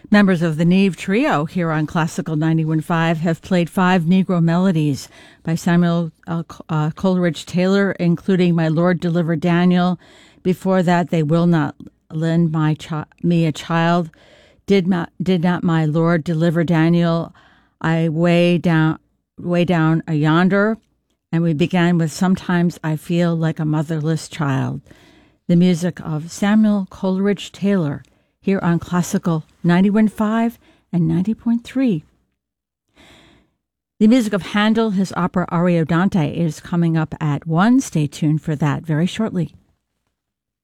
Members of the Neve Trio here on Classical 91.5 have played 5 Negro melodies by Samuel Coleridge Taylor, including My Lord Deliver Daniel. Before that, They Will Not Lend Me a Child. Did not my Lord deliver Daniel? I way down a yonder. And we began with Sometimes I Feel Like a Motherless Child. The music of Samuel Coleridge Taylor here on Classical 91.5 and 90.3. The music of Handel, his opera Ariodante, is coming up at 1. Stay tuned for that very shortly.